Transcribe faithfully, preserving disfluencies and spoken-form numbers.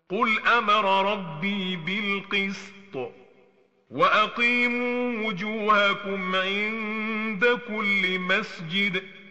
قل أمر ربي بالقسط وأقيموا وجوهكم عند كل مسجد